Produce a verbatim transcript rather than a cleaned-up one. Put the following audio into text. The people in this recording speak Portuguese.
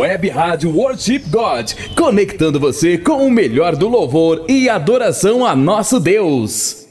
Web Rádio Worship God, conectando você com o melhor do louvor e adoração a nosso Deus.